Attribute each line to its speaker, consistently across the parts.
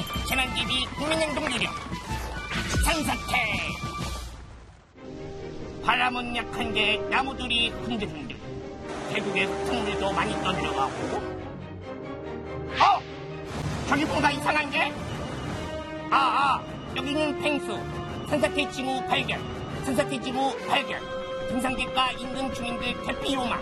Speaker 1: 재난대비 국민행동 요령 산사태. 바람은 약한데 나무들이 흔들흔들. 계곡에 흙탕물도 많이 떠들어가고. 저기 뭔가 이상한 게? 여기는 펭수. 산사태 징후 발견. 산사태 징후 발견. 등산객과 인근 주민들 대피 요망.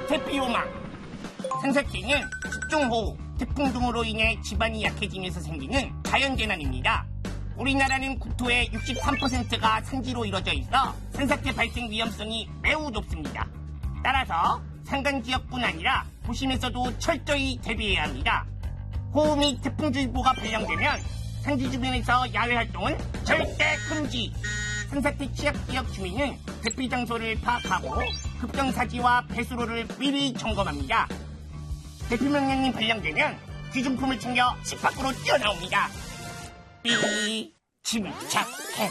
Speaker 1: 산사태는 집중호우, 태풍 등으로 인해 지반이 약해지면서 생기는 자연재난입니다. 우리나라는 국토의 63%가 산지로 이루어져 있어 산사태 발생 위험성이 매우 높습니다. 따라서 산간지역뿐 아니라 도심에서도 철저히 대비해야 합니다. 호우 및 태풍주의보가 발령되면 산지 주변에서 야외 활동은 절대 금지. 산사태 취약지역 주민은 대피 장소를 파악하고 급경사지와 배수로를 미리 점검합니다. 대피명령이 발령되면 귀중품을 챙겨 집 밖으로 뛰어나옵니다. 침착해.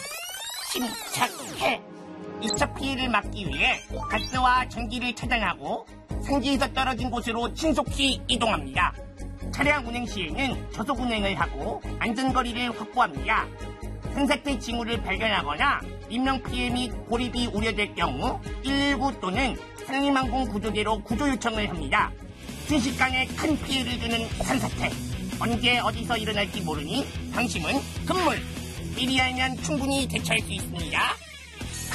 Speaker 1: 2차 피해를 막기 위해 가스와 전기를 차단하고 산지에서 떨어진 곳으로 신속히 이동합니다. 차량 운행 시에는 저속 운행을 하고 안전거리를 확보합니다. 산사태 징후를 발견하거나 인명피해 및 고립이 우려될 경우 119 또는 산림항공 구조대로 구조 요청을 합니다. 순식간에 큰 피해를 주는 산사태. 언제 어디서 일어날지 모르니 방심은 금물. 미리 알면 충분히 대처할 수 있습니다.